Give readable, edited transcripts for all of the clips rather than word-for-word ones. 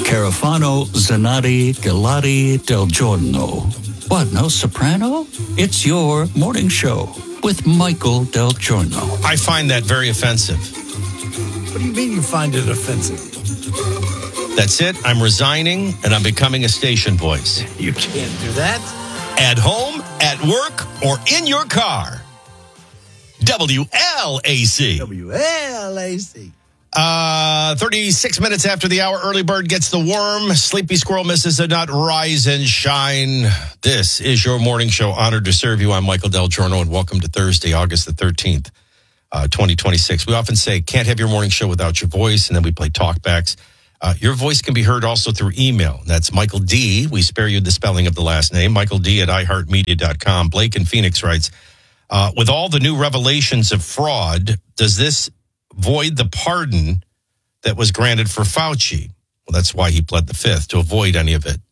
Carafano, Zanatti, Galati, Del Giorno. What, no soprano? It's your morning show with Michael Del Giorno. I find that very offensive. What do you mean you find it offensive? That's it. I'm resigning and I'm becoming a station voice. You can't do that. At home, at work, or in your car. WLAC. WLAC. 36 minutes after the hour, early bird gets the worm. Sleepy squirrel misses a nut. Rise and shine. This is your morning show. Honored to serve you. I'm Michael Del Giorno, and welcome to Thursday, August the 13th, 2026. We often say, can't have your morning show without your voice, and then we play talkbacks. Your voice can be heard also through email. That's Michael D. We spare you the spelling of the last name. Michael D. at iHeartMedia.com. Blake in Phoenix writes, with all the new revelations of fraud, does this void the pardon that was granted for Fauci? Well, that's why he pled the fifth, to avoid any of it.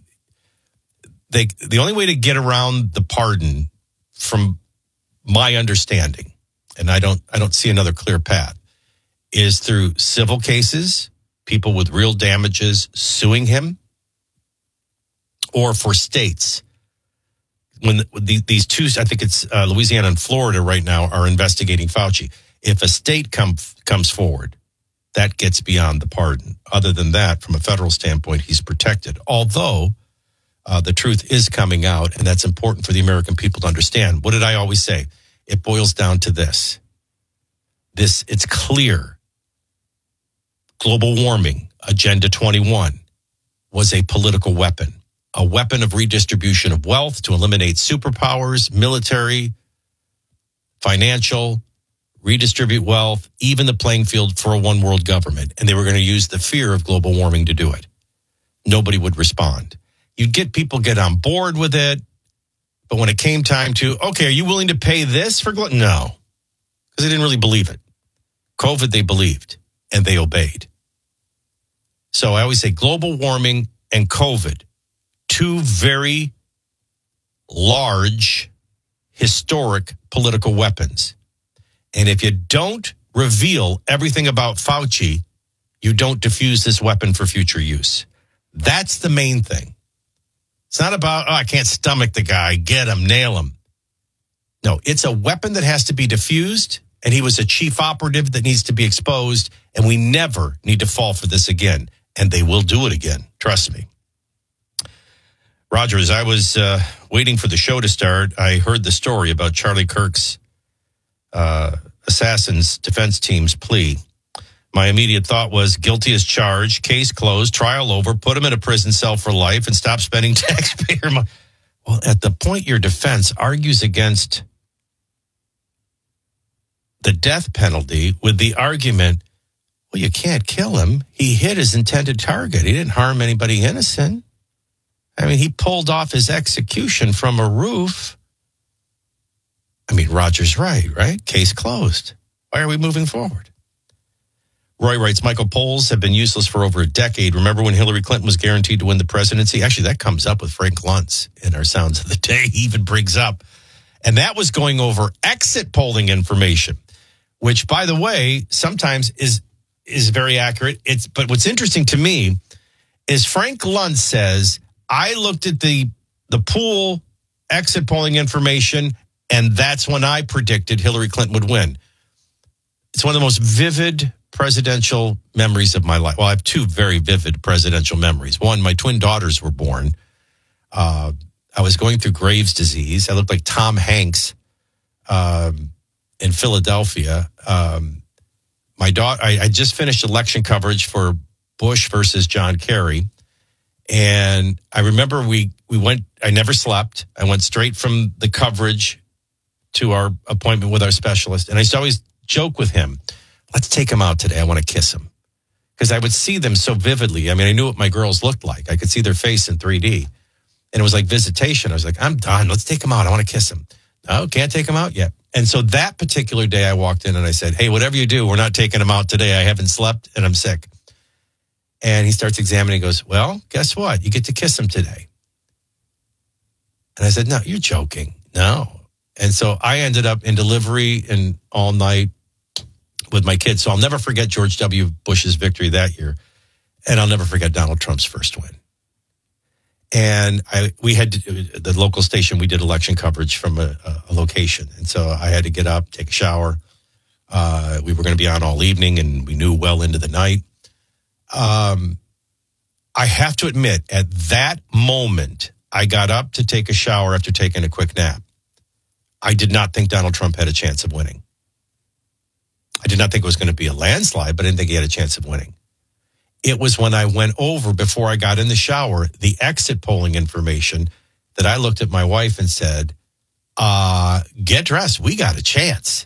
The only way to get around the pardon, from my understanding, and I don't see another clear path, is through civil cases, people with real damages suing him, or for states. When these two, I think it's Louisiana and Florida right now, are investigating Fauci. If a state comes forward, that gets beyond the pardon. Other than that, from a federal standpoint, he's protected. Although the truth is coming out, and that's important for the American people to understand. What did I always say? It boils down to this. It's clear. Global warming, Agenda 21, was a political weapon. A weapon of redistribution of wealth to eliminate superpowers, military, financial, redistribute wealth, even the playing field for a one world government. And they were going to use the fear of global warming to do it. Nobody would respond. You'd get people get on board with it. But when it came time to, okay, are you willing to pay this for no, because they didn't really believe it. COVID, they believed, and they obeyed. So I always say global warming and COVID, two very large, historic political weapons. And if you don't reveal everything about Fauci, you don't diffuse this weapon for future use. That's the main thing. It's not about, I can't stomach the guy, get him, nail him. No, it's a weapon that has to be diffused, and he was a chief operative that needs to be exposed, and we never need to fall for this again. And they will do it again. Trust me. Roger, as I was waiting for the show to start, I heard the story about Charlie Kirk's Assassins defense team's plea. My immediate thought was guilty as charged, case closed, trial over, put him in a prison cell for life, and stop spending taxpayer money. Well, at the point your defense argues against the death penalty with the argument, well, you can't kill him. He hit his intended target. He didn't harm anybody innocent. I mean, he pulled off his execution from a roof. I mean, Roger's right? Case closed. Why are we moving forward? Roy writes, Michael, polls have been useless for over a decade. Remember when Hillary Clinton was guaranteed to win the presidency? Actually, that comes up with Frank Luntz in our Sounds of the Day. He even brings up. And that was going over exit polling information, which, by the way, sometimes is very accurate. But what's interesting to me is Frank Luntz says, I looked at the pool exit polling information, and that's when I predicted Hillary Clinton would win. It's one of the most vivid presidential memories of my life. Well, I have two very vivid presidential memories. One, my twin daughters were born. I was going through Graves' disease. I looked like Tom Hanks in Philadelphia. My daughter, I just finished election coverage for Bush versus John Kerry. And I remember we went, I never slept. I went straight from the coverage to our appointment with our specialist. And I used to always joke with him, let's take him out today. I want to kiss him. Because I would see them so vividly. I mean, I knew what my girls looked like. I could see their face in 3D. And it was like visitation. I was like, I'm done. Let's take him out. I want to kiss him. Oh, can't take him out yet. And so that particular day I walked in and I said, hey, whatever you do, we're not taking him out today. I haven't slept and I'm sick. And he starts examining. He goes, well, guess what? You get to kiss him today. And I said, no, you're joking. No. And so I ended up in delivery and all night with my kids. So I'll never forget George W. Bush's victory that year. And I'll never forget Donald Trump's first win. And we had the local station, we did election coverage from a location. And so I had to get up, take a shower. We were going to be on all evening, and we knew well into the night. I have to admit, at that moment, I got up to take a shower after taking a quick nap. I did not think Donald Trump had a chance of winning. I did not think it was going to be a landslide, but I didn't think he had a chance of winning. It was when I went over, before I got in the shower, the exit polling information that I looked at my wife and said, get dressed. We got a chance.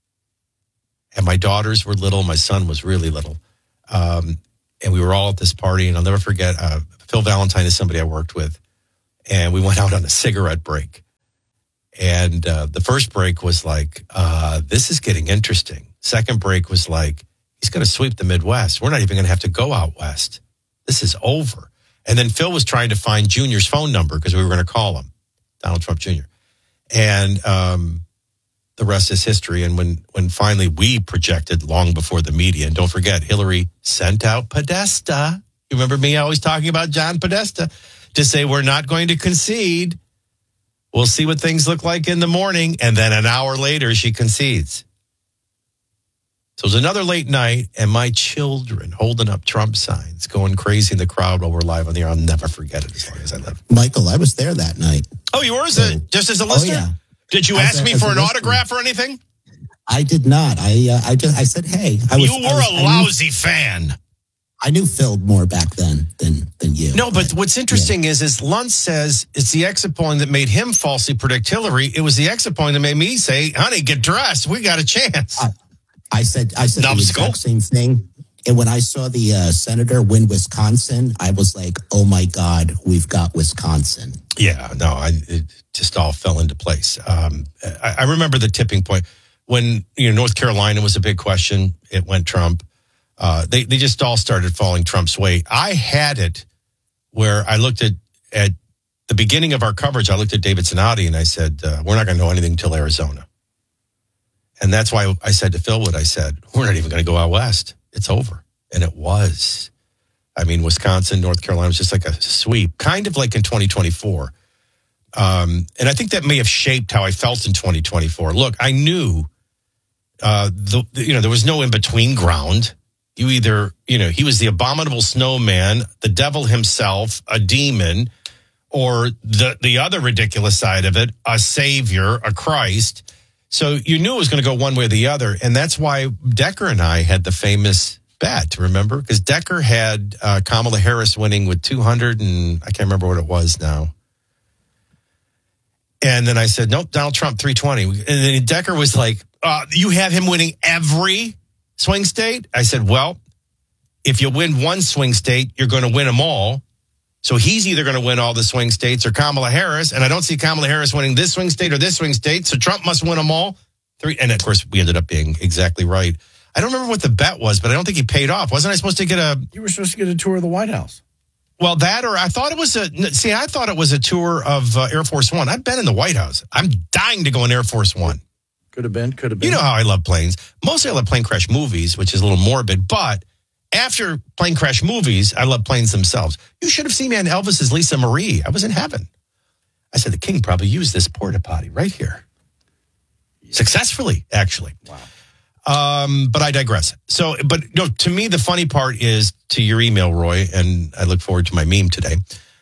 And my daughters were little. My son was really little. And we were all at this party. And I'll never forget, Phil Valentine is somebody I worked with. And we went out on a cigarette break. And the first break was like, this is getting interesting. Second break was like, he's going to sweep the Midwest. We're not even going to have to go out west. This is over. And then Phil was trying to find Junior's phone number because we were going to call him, Donald Trump Jr. And the rest is history. And when finally we projected long before the media, and don't forget, Hillary sent out Podesta. You remember me always talking about John Podesta to say we're not going to concede. We'll see what things look like in the morning. And then an hour later, she concedes. So it was another late night, and my children holding up Trump signs, going crazy in the crowd while we're live on the air. I'll never forget it as long as I live. Michael, I was there that night. Oh, you were? Just as a listener? Oh, yeah. Did you ask me for an autograph or anything? I did not. I said, hey. You were a lousy fan. I knew Phil more back then than you. No, but what's interesting is Luntz says it's the exit polling that made him falsely predict Hillary. It was the exit polling that made me say, honey, get dressed. We got a chance. I said the exact same thing. And when I saw the senator win Wisconsin, I was like, oh, my God, we've got Wisconsin. Yeah, no, it just all fell into place. I remember the tipping point when North Carolina was a big question. It went Trump. They just all started falling Trump's way. I had it where I looked at the beginning of our coverage. I looked at David Zanotti and I said, we're not going to know anything until Arizona. And that's why I said to Phil what I said. We're not even going to go out west. It's over. And it was. I mean, Wisconsin, North Carolina was just like a sweep, kind of like in 2024. And I think that may have shaped how I felt in 2024. Look, I knew there was no in-between ground. You either, he was the abominable snowman, the devil himself, a demon, or the other ridiculous side of it, a savior, a Christ. So you knew it was going to go one way or the other. And that's why Decker and I had the famous bet, remember? Because Decker had Kamala Harris winning with 200 and I can't remember what it was now. And then I said, nope, Donald Trump 320. And then Decker was like, you have him winning every swing state? I said, well, if you win one swing state, you're going to win them all. So he's either going to win all the swing states or Kamala Harris. And I don't see Kamala Harris winning this swing state or this swing state. So Trump must win them all. And of course, we ended up being exactly right. I don't remember what the bet was, but I don't think he paid off. Wasn't I supposed to get You were supposed to get a tour of the White House. Well, that or I thought it was a tour of Air Force One. I've been in the White House. I'm dying to go in Air Force One. Could have been. You know how I love planes. Mostly I love plane crash movies, which is a little morbid. But after plane crash movies, I love planes themselves. You should have seen me on Elvis's Lisa Marie. I was in heaven. I said, the king probably used this porta potty right here. Yeah. Successfully, actually. Wow. But I digress. So, to me, the funny part is to your email, Roy, and I look forward to my meme today.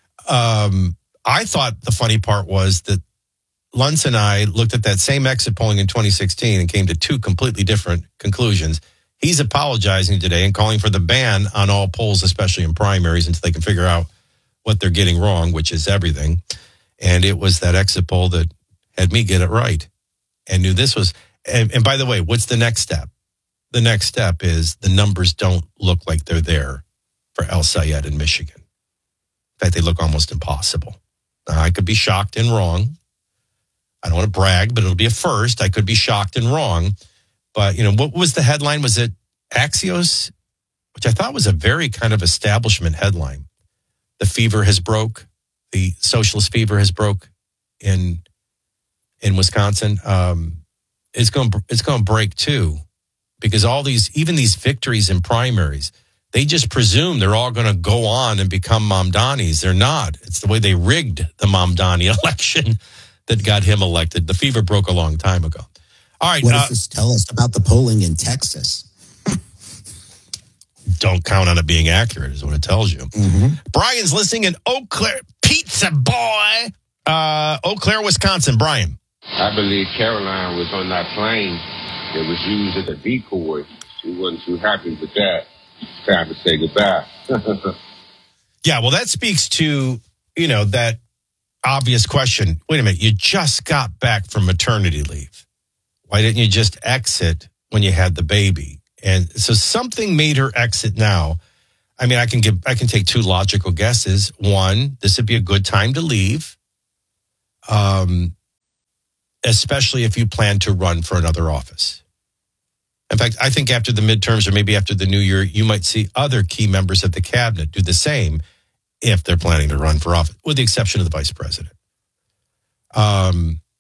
I thought the funny part was that Luntz and I looked at that same exit polling in 2016 and came to two completely different conclusions. He's apologizing today and calling for the ban on all polls, especially in primaries, until they can figure out what they're getting wrong, which is everything. And it was that exit poll that had me get it right and knew this was. And by the way, what's the next step? The next step is the numbers don't look like they're there for El Sayed in Michigan. In fact, they look almost impossible. Now, I could be shocked and wrong. I don't want to brag, but it'll be a first. I could be shocked and wrong. But, what was the headline? Was it Axios? Which I thought was a very kind of establishment headline. The fever has broke. The socialist fever has broke in Wisconsin. It's going to break too, because even these victories in primaries, They just presume they're all going to go on and become Mamdanis. They're not. It's the way they rigged the Mamdani election that got him elected. The fever broke a long time ago. All right. What does this tell us about the polling in Texas? Don't count on it being accurate is what it tells you. Mm-hmm. Brian's listening in Eau Claire. Pizza boy. Eau Claire, Wisconsin. Brian. I believe Caroline was on that plane that was used as a decoy. She wasn't too happy with that. It's time to say goodbye. Yeah, well, that speaks to, that obvious question. Wait a minute, you just got back from maternity leave. Why didn't you just exit when you had the baby? And so something made her exit now. I mean, I can take two logical guesses. One, this would be a good time to leave, especially if you plan to run for another office. In fact, I think after the midterms or maybe after the new year, you might see other key members of the cabinet do the same if they're planning to run for office, with the exception of the vice president. But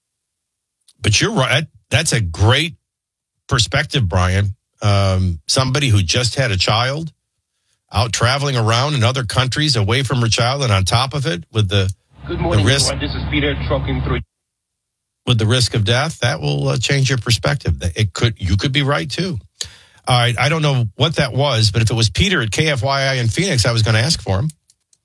you're right. That's a great perspective, Brian. Somebody who just had a child out traveling around in other countries away from her child, and on top of it, with the Good morning, risk, everyone. This is Peter trucking through. with the risk of death, that will change your perspective. You could be right too. All right, I don't know what that was, but if it was Peter at KFYI in Phoenix, I was going to ask for him.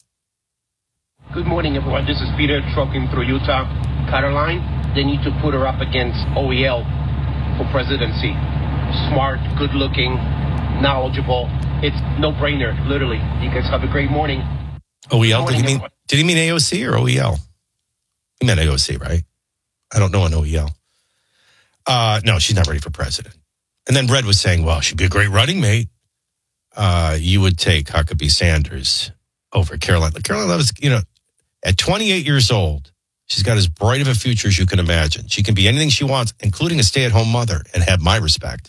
Good morning, everyone. This is Peter trucking through Utah. Caroline, they need to put her up against OEL for presidency. Smart, good-looking, knowledgeable. It's no-brainer, literally. You guys have a great morning. OEL? Did he mean AOC or OEL? He meant AOC, right? I don't know an OEL. No, she's not ready for president. And then Red was saying, well, she'd be a great running mate. You would take Huckabee Sanders over Caroline. Caroline Levitt, at 28 years old, she's got as bright of a future as you can imagine. She can be anything she wants, including a stay-at-home mother, and have my respect.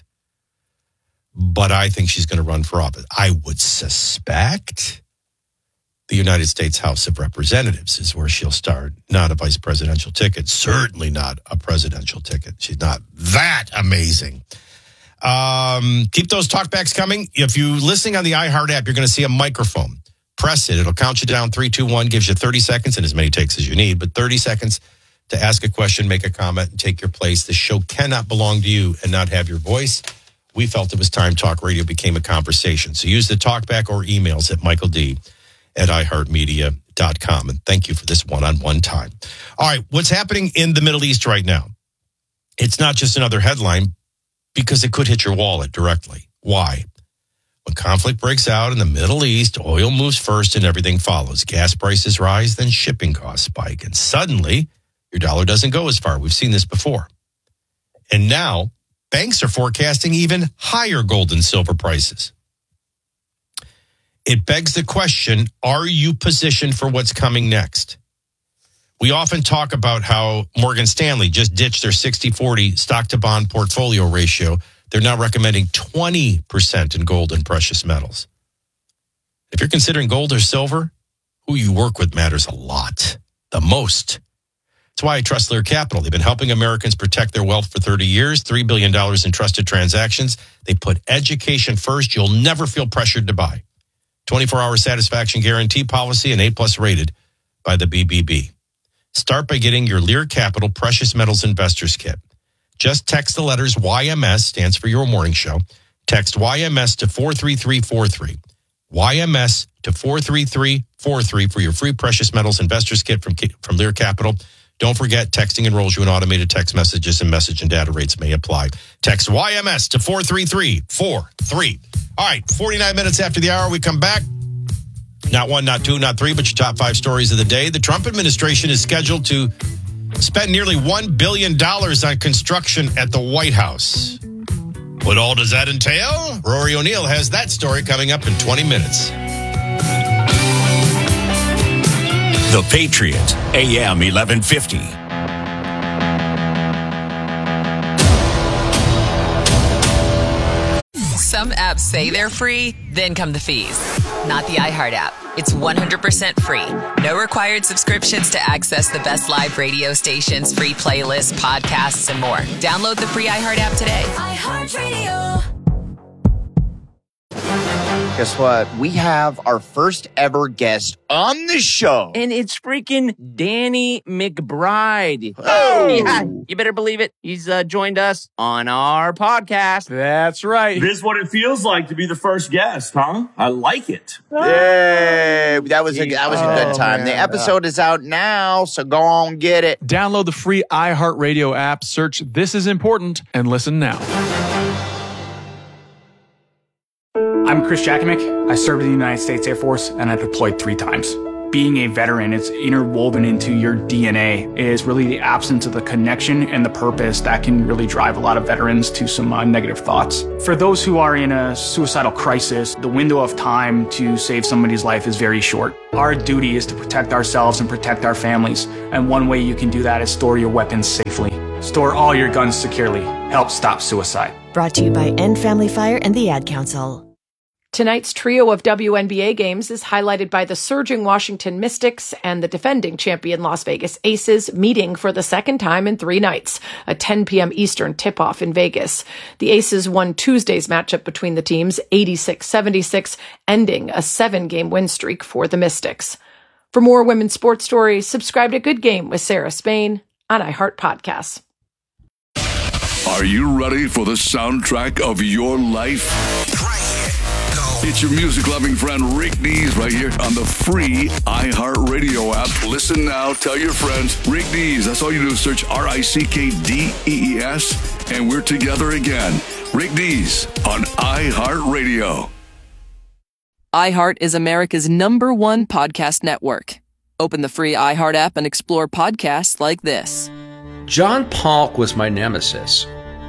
But I think she's going to run for office. I would suspect the United States House of Representatives is where she'll start. Not a vice presidential ticket. Certainly not a presidential ticket. She's not that amazing. Keep those talkbacks coming. If you're listening on the iHeart app, you're going to see a microphone. Press it. It'll count you down. 3, 2, 1. Gives you 30 seconds and as many takes as you need. But 30 seconds to ask a question, make a comment, and take your place. The show cannot belong to you and not have your voice. We felt it was time talk radio became a conversation. So use the talkback or emails at michaeld@iheartmedia.com. And thank you for this one-on-one time. All right, what's happening in the Middle East right now? It's not just another headline because it could hit your wallet directly. Why? When conflict breaks out in the Middle East, oil moves first and everything follows. Gas prices rise, then shipping costs spike. And suddenly, your dollar doesn't go as far. We've seen this before. And now, banks are forecasting even higher gold and silver prices. It begs the question, are you positioned for what's coming next? We often talk about how Morgan Stanley just ditched their 60-40 stock-to-bond portfolio ratio. They're now recommending 20% in gold and precious metals. If you're considering gold or silver, who you work with matters a lot, the most. That's why I trust Lear Capital. They've been helping Americans protect their wealth for 30 years, $3 billion in trusted transactions. They put education first. You'll never feel pressured to buy. 24-hour satisfaction guarantee policy and A+ rated by the BBB. Start by getting your Lear Capital Precious Metals Investors Kit. Just text the letters YMS, stands for Your Morning Show. Text YMS to 43343. YMS to 43343 for your free Precious Metals Investors Kit from Lear Capital. Don't forget, texting enrolls you in automated text messages and message and data rates may apply. Text YMS to 43343. All right, 49 minutes after the hour, we come back. Not one, not two, not three, but your top 5 stories of the day. The Trump administration is scheduled to spend nearly $1 billion on construction at the White House. What all does that entail? Rory O'Neill has that story coming up in 20 minutes. The Patriot, AM 1150. Some apps say they're free, then come the fees. Not the iHeart app. It's 100% free. No required subscriptions to access the best live radio stations, free playlists, podcasts, and more. Download the free iHeart app today. iHeartRadio. Guess what? We have our first ever guest on the show. And it's freaking Danny McBride. Oh! Yeah, you better believe it. He's joined us on our podcast. That's right. This is what it feels like to be the first guest, huh? I like it. Yay! That was a good time. Man. The episode is out now, so go on get it. Download the free iHeartRadio app, search This Is Important, and listen now. I'm Chris Jakovic. I served in the United States Air Force, and I deployed 3 times. Being a veteran, it's interwoven into your DNA. It is really the absence of the connection and the purpose that can really drive a lot of veterans to some negative thoughts. For those who are in a suicidal crisis, the window of time to save somebody's life is very short. Our duty is to protect ourselves and protect our families, and one way you can do that is store your weapons safely. Store all your guns securely. Help stop suicide. Brought to you by End Family Fire and the Ad Council. Tonight's trio of WNBA games is highlighted by the surging Washington Mystics and the defending champion Las Vegas Aces meeting for the second time in 3 nights, a 10 p.m. Eastern tip-off in Vegas. The Aces won Tuesday's matchup between the teams 86-76, ending a 7-game win streak for the Mystics. For more women's sports stories, subscribe to Good Game with Sarah Spain on iHeart Podcasts. Are you ready for the soundtrack of your life? It's your music-loving friend Rick Dees right here on the free iHeartRadio app. Listen now. Tell your friends. Rick Dees. That's all you do. Search RickDees, and we're together again. Rick Dees on iHeartRadio. iHeart is America's #1 podcast network. Open the free iHeart app and explore podcasts like this. John Polk was my nemesis.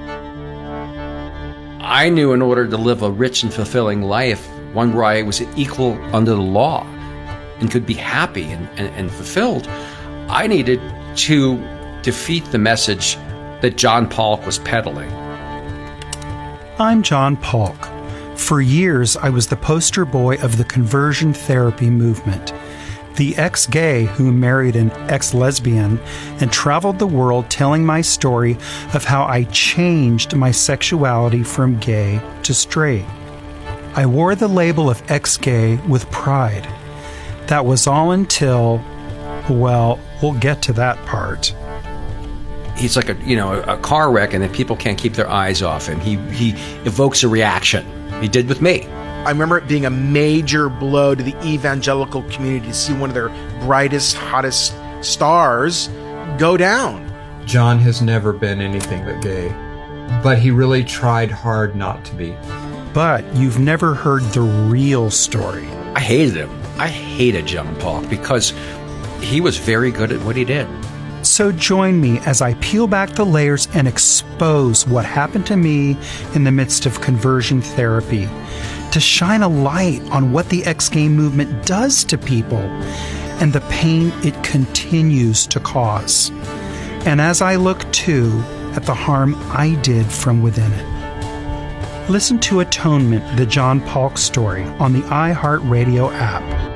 I knew in order to live a rich and fulfilling life, one where I was equal under the law and could be happy and fulfilled, I needed to defeat the message that John Polk was peddling. I'm John Polk. For years, I was the poster boy of the conversion therapy movement. The ex-gay who married an ex-lesbian and traveled the world telling my story of how I changed my sexuality from gay to straight. I wore the label of ex-gay with pride. That was all until, well, we'll get to that part. He's like a car wreck, and then people can't keep their eyes off him. He evokes a reaction. He did with me. I remember it being a major blow to the evangelical community to see one of their brightest, hottest stars go down. John has never been anything but gay, but he really tried hard not to be. But you've never heard the real story. I hated him. I hated John Polk because he was very good at what he did. So join me as I peel back the layers and expose what happened to me in the midst of conversion therapy, to shine a light on what the ex-gay movement does to people and the pain it continues to cause. And as I look, too, at the harm I did from within it. Listen to Atonement, the John Polk story, on the iHeartRadio app.